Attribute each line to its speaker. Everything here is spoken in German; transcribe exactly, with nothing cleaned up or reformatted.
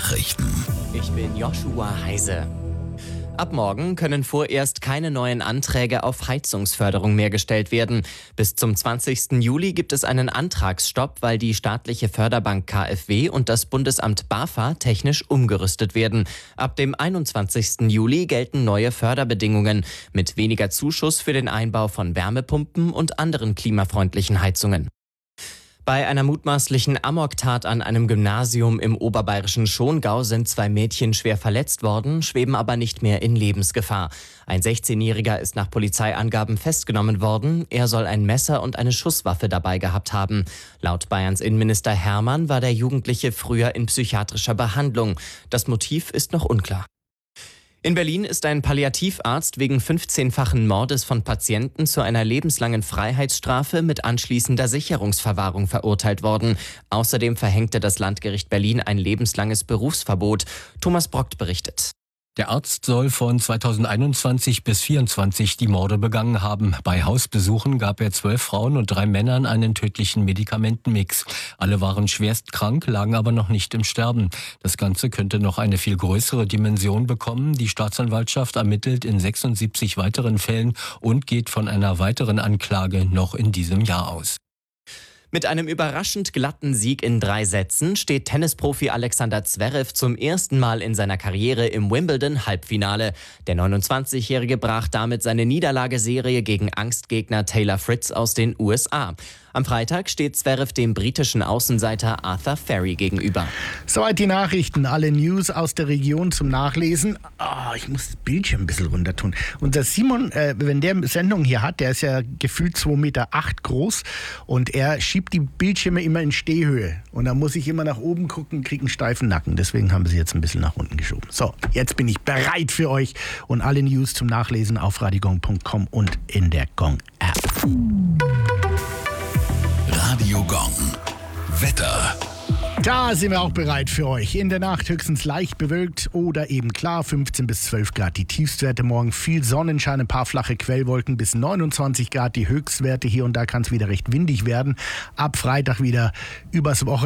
Speaker 1: Nachrichten.
Speaker 2: Ich bin Joshua Heise. Ab morgen können vorerst keine neuen Anträge auf Heizungsförderung mehr gestellt werden. Bis zum zwanzigsten Juli gibt es einen Antragsstopp, weil die staatliche Förderbank K f W und das Bundesamt BAFA technisch umgerüstet werden. Ab dem einundzwanzigsten Juli gelten neue Förderbedingungen mit weniger Zuschuss für den Einbau von Wärmepumpen und anderen klimafreundlichen Heizungen. Bei einer mutmaßlichen Amoktat an einem Gymnasium im oberbayerischen Schongau sind zwei Mädchen schwer verletzt worden, schweben aber nicht mehr in Lebensgefahr. Ein sechzehnjähriger ist nach Polizeiangaben festgenommen worden. Er soll ein Messer und eine Schusswaffe dabei gehabt haben. Laut Bayerns Innenminister Hermann war der Jugendliche früher in psychiatrischer Behandlung. Das Motiv ist noch unklar. In Berlin ist ein Palliativarzt wegen fünfzehnfachen Mordes von Patienten zu einer lebenslangen Freiheitsstrafe mit anschließender Sicherungsverwahrung verurteilt worden. Außerdem verhängte das Landgericht Berlin ein lebenslanges Berufsverbot. Thomas Brockt berichtet.
Speaker 3: Der Arzt soll von zweitausendeinundzwanzig bis vierundzwanzig die Morde begangen haben. Bei Hausbesuchen gab er zwölf Frauen und drei Männern einen tödlichen Medikamentenmix. Alle waren schwerst krank, lagen aber noch nicht im Sterben. Das Ganze könnte noch eine viel größere Dimension bekommen. Die Staatsanwaltschaft ermittelt in sechsundsiebzig weiteren Fällen und geht von einer weiteren Anklage noch in diesem Jahr aus.
Speaker 2: Mit einem überraschend glatten Sieg in drei Sätzen steht Tennisprofi Alexander Zverev zum ersten Mal in seiner Karriere im Wimbledon-Halbfinale. Der neunundzwanzigjährige brach damit seine Niederlageserie gegen Angstgegner Taylor Fritz aus den U S A. Am Freitag steht Zverev dem britischen Außenseiter Arthur Ferry gegenüber.
Speaker 4: Soweit die Nachrichten, alle News aus der Region zum Nachlesen. Oh, ich muss das Bildschirm ein bisschen runter tun. Unser Simon, äh, wenn der Sendung hier hat, der ist ja gefühlt zwei Meter acht groß und er schiebt die Bildschirme immer in Stehhöhe. Und da muss ich immer nach oben gucken, kriege einen steifen Nacken. Deswegen haben wir sie jetzt ein bisschen nach unten geschoben. So, jetzt bin ich bereit für euch und alle News zum Nachlesen auf radiogong punkt com und in der Gong-App.
Speaker 1: Radio Gong. Wetter.
Speaker 4: Da sind wir auch bereit für euch. In der Nacht höchstens leicht bewölkt oder eben klar, fünfzehn bis zwölf Grad die Tiefstwerte. Morgen viel Sonnenschein, ein paar flache Quellwolken bis neunundzwanzig Grad die Höchstwerte. Hier und da kann es wieder recht windig werden. Ab Freitag wieder übers Wochenende